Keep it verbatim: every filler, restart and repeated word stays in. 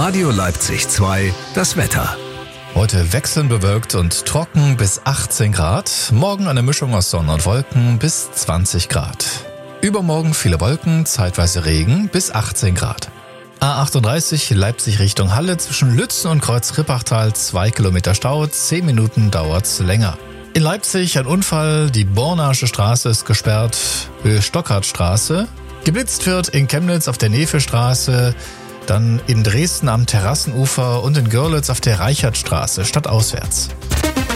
Radio Leipzig zwei, das Wetter. Heute wechselnd bewölkt und trocken bis achtzehn Grad. Morgen eine Mischung aus Sonne und Wolken bis zwanzig Grad. Übermorgen viele Wolken, zeitweise Regen bis achtzehn Grad. A achtunddreißig Leipzig Richtung Halle zwischen Lützen und Kreuz-Rippachtal zwei Kilometer Stau, zehn Minuten dauert's länger. In Leipzig ein Unfall, die Bornasche Straße ist gesperrt, Höhe Stockhardtstraße. Geblitzt wird in Chemnitz auf der Nevestraße, dann in Dresden am Terrassenufer und in Görlitz auf der Reichertstraße stadtauswärts.